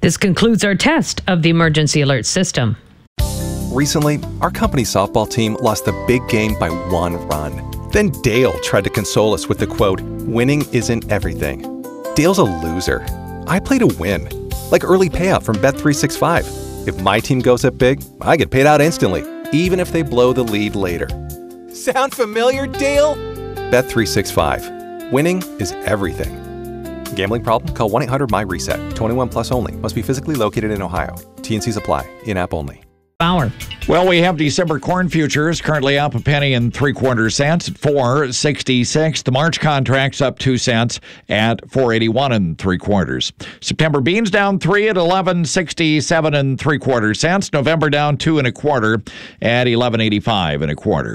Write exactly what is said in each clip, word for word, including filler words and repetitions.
This concludes our test of the emergency alert system. Recently, our company softball team lost the big game by one run. Then Dale tried to console us with the quote, "Winning isn't everything." Dale's a loser. I play to win, like early payout from Bet three sixty-five. If my team goes up big, I get paid out instantly, even if they blow the lead later. Sound familiar, Dale? Bet three sixty-five. Winning is everything. Gambling problem? Call one eight hundred M Y reset. twenty-one plus only. Must be physically located in Ohio. T and Cs apply. In-app only. Hour. Well, we have December corn futures currently up a penny and three quarter cents at four sixty-six. The March contracts up two cents at four eighty-one and three quarters. September beans down three at eleven sixty-seven and three quarter cents. November down two and a quarter at eleven eighty-five and a quarter.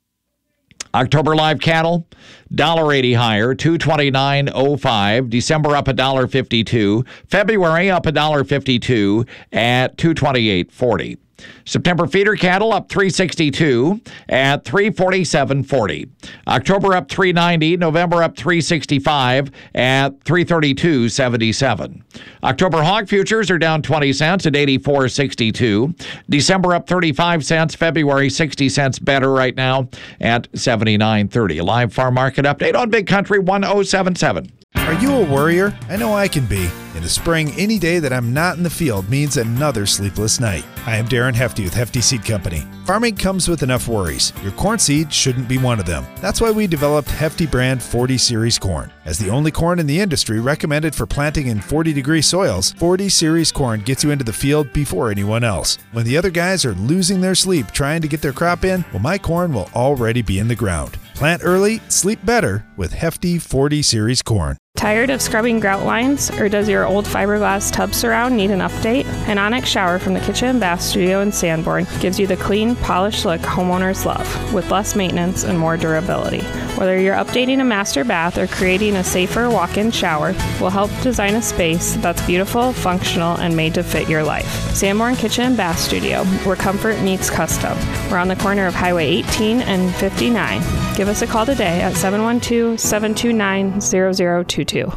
October live cattle, one dollar eighty higher, two twenty-nine oh five. December up one dollar fifty-two. February up one dollar fifty-two at two twenty-eight forty. September feeder cattle up three sixty-two at three forty-seven forty. October up three ninety, November up three sixty-five at three thirty-two seventy-seven. October hog futures are down twenty cents at eighty-four sixty-two. December up thirty-five cents, February sixty cents better right now at seventy-nine thirty. A live farm market update on Big Country one oh seven seven. Are you a worrier? I know I can be. In the spring, any day that I'm not in the field means another sleepless night. I am Darren Hefty with Hefty Seed Company. Farming comes with enough worries. Your corn seed shouldn't be one of them. That's why we developed Hefty brand forty series corn. As the only corn in the industry recommended for planting in forty degree soils, forty series corn gets you into the field before anyone else. When the other guys are losing their sleep trying to get their crop in, well, my corn will already be in the ground. Plant early, sleep better with Hefty forty series corn. Tired of scrubbing grout lines, or does your old fiberglass tub surround need an update? An Onyx shower from the Kitchen and Bath Studio in Sanborn gives you the clean, polished look homeowners love, with less maintenance and more durability. Whether you're updating a master bath or creating a safer walk-in shower, we'll help design a space that's beautiful, functional, and made to fit your life. Sanborn Kitchen and Bath Studio, where comfort meets custom. We're on the corner of Highway eighteen and fifty-nine. Give us a call today at seven one two, seven two nine, zero zero two two.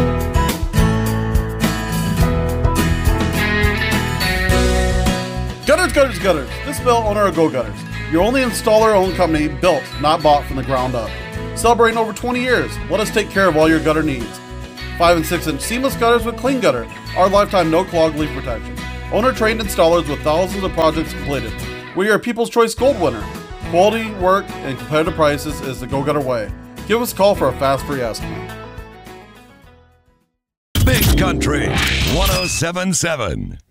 Gutters, gutters, gutters. This is Bill, owner of Go Gutters. Your only installer-owned company, built, not bought from the ground up. Celebrating over twenty years, let us take care of all your gutter needs. five and six inch seamless gutters with clean gutter. Our lifetime no-clog leak protection. Owner-trained installers with thousands of projects completed. We are People's Choice Gold winner. Quality, work, and competitive prices is the Go Gutter way. Give us a call for a fast free estimate. Big Country one oh seven seven.